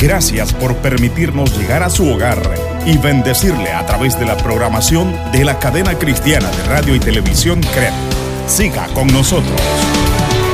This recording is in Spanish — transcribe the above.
Gracias por permitirnos llegar a su hogar y bendecirle a través de la programación de la cadena cristiana de radio y televisión CREP. Siga con nosotros.